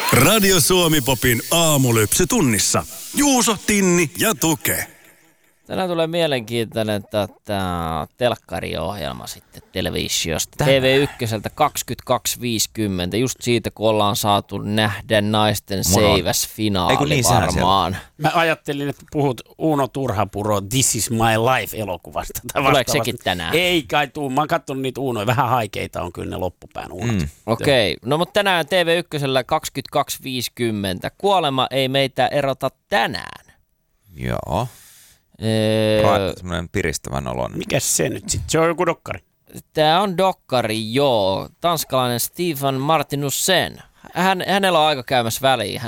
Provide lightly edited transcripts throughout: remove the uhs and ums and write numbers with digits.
Radio Suomi Popin aamulypsy tunnissa. Juuso, Tinni ja Tuke. Tänään tulee mielenkiintoinen telkkariohjelma sitten televisiosta. TV1 22.50, just siitä kun ollaan saatu nähdä naisten seiväsfinaali varmaan. Mä ajattelin, että puhut Uno Turhapuro This is my life -elokuvasta. Tuleeko sekin tänään? Ei kai tuu, mä oon katsonut niitä Unoja, vähän haikeita on kyllä ne loppupään Unot. Okei, no mutta tänään TV1 22.50, kuolema ei meitä erota tänään. Joo. Semmoinen piristävän olon. Mikäs se nyt sitten? Se on joku dokkari. Tämä on dokkari, joo. Tanskalainen Stefan Martinussen. Hänellä on aika käymässä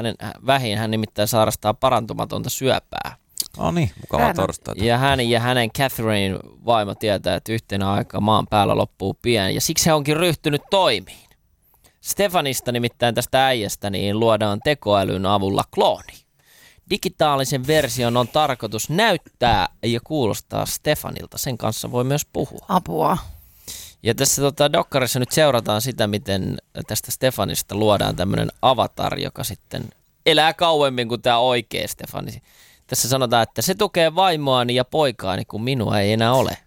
vähin. Hän nimittäin sairastaa parantumatonta syöpää. No niin, mukavaa torstaita. Ja hän ja hänen Catherine vaimo tietää, että yhtenä aikaa maan päällä loppuu pian. Ja siksi he onkin ryhtynyt toimiin. Stefanista nimittäin tästä äijästä niin luodaan tekoälyn avulla klooni. Digitaalisen version on tarkoitus näyttää ja kuulostaa Stefanilta. Sen kanssa voi myös puhua. Apua. Ja tässä dokkarissa nyt seurataan sitä, miten tästä Stefanista luodaan tämmöinen avatar, joka sitten elää kauemmin kuin tämä oikea Stefani. Tässä sanotaan, että se tukee vaimoani ja poikaani, kun minua ei enää ole.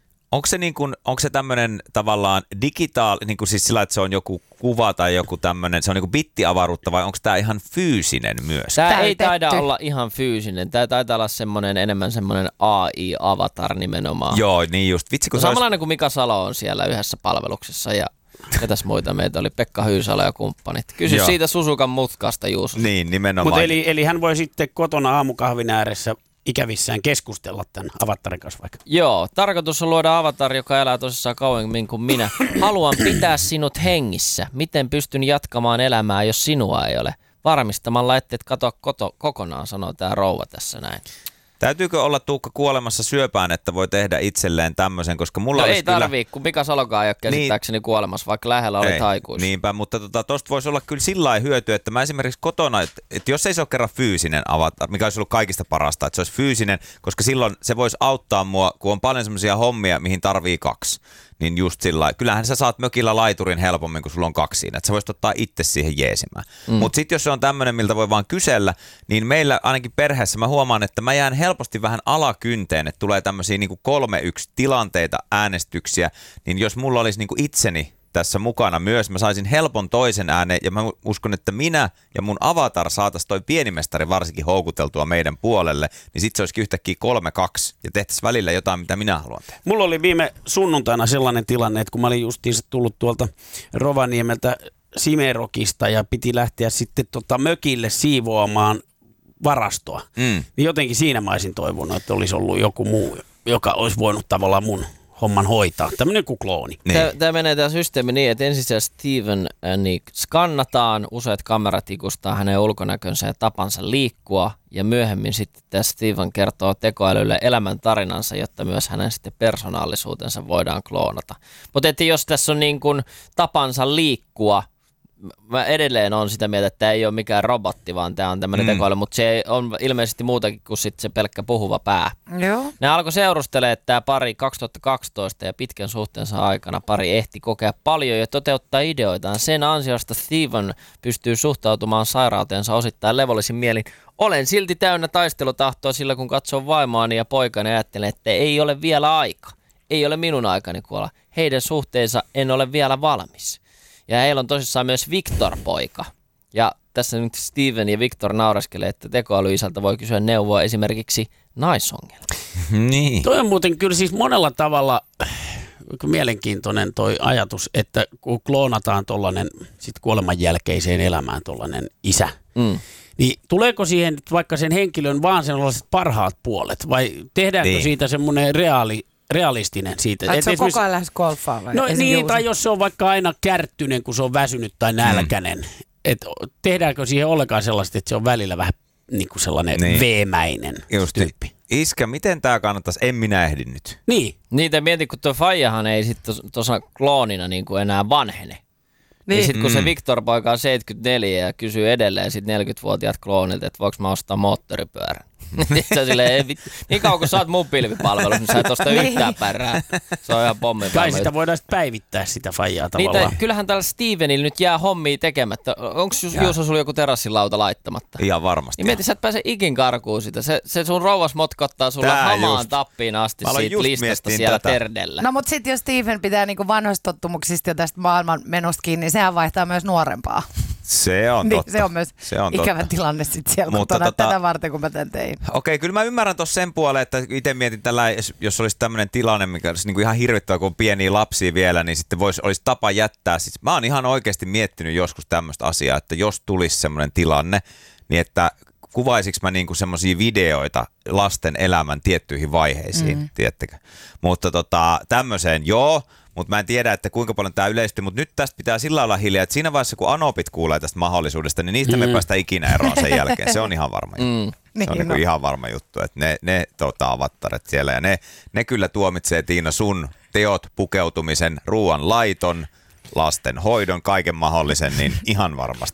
Onko se tämmöinen tavallaan niin kuin siis sillä, että se on joku kuva tai joku tämmöinen, se on niin kuin bittiavaruutta vai onko tämä ihan fyysinen myös? Tämä ei taida olla ihan fyysinen. Tämä taitaa olla enemmän semmoinen AI-avatar nimenomaan. Joo, niin just. Vitsi, kun samanlainen kuin Mika Salo on siellä yhdessä palveluksessa ja ketäs muita meitä oli, Pekka Hyysalo ja kumppanit. Kysy siitä Susukan mutkasta, Juuso. Niin, nimenomaan. Mutta eli hän voi sitten kotona aamukahvin ääressä ikävissään keskustella tämän avatarin kanssa vaikka. Joo, tarkoitus on luoda avatar, joka elää tosissaan kauemmin kuin minä. Haluan pitää sinut hengissä. Miten pystyn jatkamaan elämää, jos sinua ei ole? Varmistamalla, etteet katoa kokonaan, sanoo tämä rouva tässä näin. Täytyykö olla Tuukka kuolemassa syöpään, että voi tehdä itselleen tämmöisen, koska mulla ei tarvii, kun Mika Salokaan ei ole käsittääkseni kuolemassa, vaikka lähellä olit aikuisia. Niinpä, mutta tosta voisi olla kyllä sillä lailla hyötyä, että mä esimerkiksi kotona, että jos ei se ole kerran fyysinen avatar, mikä olisi ollut kaikista parasta, että se olisi fyysinen, koska silloin se voisi auttaa mua, kun on paljon semmoisia hommia, mihin tarvii 2. Niin just sillä lailla. Kyllähän sä saat mökillä laiturin helpommin, kun sulla on 2 siinä. Että sä voisit ottaa itse siihen jeesimään. Mutta sitten jos se on tämmöinen, miltä voi vaan kysellä, niin meillä ainakin perheessä mä huomaan, että mä jään helposti vähän alakynteen, että tulee tämmöisiä niinku 3-1 tilanteita, äänestyksiä. Niin jos mulla olisi niinku itseni tässä mukana myös, mä saisin helpon toisen äänen ja mä uskon, että minä ja mun avatar saatais toi pienimestari varsinkin houkuteltua meidän puolelle, niin sit se olisikin yhtäkkiä 3-2 ja tehtäisiin välillä jotain, mitä minä haluan tehdä. Mulla oli viime sunnuntaina sellainen tilanne, että kun mä olin justiinsa tullut tuolta Rovaniemeltä Simerokista ja piti lähteä sitten mökille siivoamaan varastoa, niin jotenkin siinä mä olisin toivonut, että olisi ollut joku muu, joka olisi voinut tavallaan mun homman hoitaa. Tämmöinen kuin klooni. Niin. Tämä menee tämä systeemi niin, että ensin se Steven niin skannataan, useat kamerat ikustaa hänen ulkonäkönsä ja tapansa liikkua, ja myöhemmin sitten tämä Steven kertoo tekoälylle elämän tarinansa, jotta myös hänen sitten persoonallisuutensa voidaan kloonata. Mutta että jos tässä on niin kuin tapansa liikkua, mä edelleen on sitä mieltä, että tämä ei ole mikään robotti, vaan tämä on tämmöinen tekoäly, mutta se on ilmeisesti muutakin kuin sitten se pelkkä puhuva pää. Joo. Ne alkoi seurustelemaan, että tämä pari 2012 ja pitkän suhteensa aikana pari ehti kokea paljon ja toteuttaa ideoitaan. Sen ansiosta Steven pystyy suhtautumaan sairauteensa osittain levollisin mielin. Olen silti täynnä taistelutahtoa sillä, kun katson vaimoani ja poikani ja ajattelen, että ei ole vielä aika. Ei ole minun aikani kuolla. Heidän suhteensa en ole vielä valmis. Ja heillä on tosissaan myös Victor-poika. Ja tässä nyt Steven ja Victor naureskelee, että tekoälyisältä voi kysyä neuvoa esimerkiksi naisongelma. Niin. Toi on muuten kyllä siis monella tavalla mielenkiintoinen toi ajatus, että kun kloonataan tollainen sit kuoleman jälkeiseen elämään tollainen isä, niin tuleeko siihen vaikka sen henkilön vaan sellaiset parhaat puolet vai tehdäänkö siitä semmoinen realistinen siitä. Että se on koko ajan lähes golfaa vai? No niin, tai jos se on vaikka aina kärttyinen, kun se on väsynyt tai nälkäinen. Että tehdäänkö siihen ollenkaan sellaista, että se on välillä vähän niin kuin sellainen veemäinen tyyppi. Iskä, miten tää kannattaisi? En minä ehdi nyt. Niin. Niitä mietin, kun tuo Faijahan ei sitten tuossa kloonina niin kuin enää vanhene. Niin. Ja sitten kun se Victor-poika on 74 ja kysyy edelleen sit 40-vuotiaat kloonilta, että voiko mä ostaa moottoripyörän. Se silleen, ei vittu. Niin kauan kun sä oot mun pilvipalvelussa, niin sä et osta yhtään pärää. Se on ihan pommin. Kai sitä voidaan sitten päivittää sitä faijaa tavallaan. Kyllähän tällä Stevenillä nyt jää hommia tekemättä. Onko Juuso sulla joku terassilauta laittamatta? Ihan varmasti. Niin mieti, sä et pääse ikin karkuun sitä. Se sun rouvas motkottaa sulla hamaan tappiin asti siitä listasta siellä terdellä. No mut sit jos Steven pitää niinku vanhoista tottumuksista ja tästä maailman menosta kiinni, niin sehän vaihtaa myös nuorempaa. Se on totta. Se on myös ikävä tilanne sitten siellä kotona tätä varten, kun mä tän tein. Okei, kyllä mä ymmärrän tuossa sen puoleen, että itse mietin tällä, jos olisi tämmöinen tilanne, mikä olisi niinku ihan hirvittävä, kun on pieniä lapsia vielä, niin sitten olisi tapa jättää. Siis mä oon ihan oikeasti miettinyt joskus tämmöistä asiaa, että jos tulisi semmoinen tilanne, niin että kuvaisinko mä niinku semmoisia videoita lasten elämän tiettyihin vaiheisiin, tiedättekö? Mutta tämmöiseen joo. Mutta mä en tiedä, että kuinka paljon tämä yleistyy, mutta nyt tästä pitää sillä lailla hiljaa, että siinä vaiheessa kun anopit kuulee tästä mahdollisuudesta, niin niistä me päästä ikinä eroon sen jälkeen. Se on ihan varma juttu. Se on niinku ihan varma juttu, että ne avattaret siellä ja ne kyllä tuomitsee, Tiina, sun teot, pukeutumisen, ruoan laiton, lasten hoidon, kaiken mahdollisen, niin ihan varmasti.